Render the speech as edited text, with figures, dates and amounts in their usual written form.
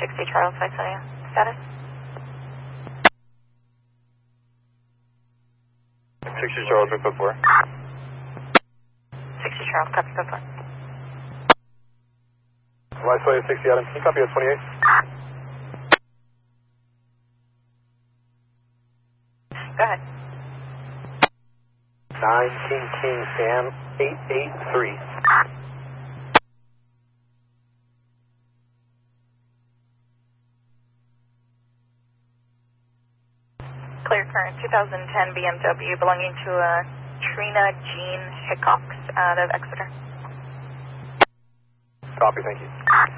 60 Charles, 570. Status? 60 Charles, code 4. 60 Charles, copy code 4. Live 60 Adam, can you copy at 28? Go ahead. 9 King Sam 883. Clear current 2010 BMW belonging to Trina Jean Hickox out of Exeter. Copy, thank you.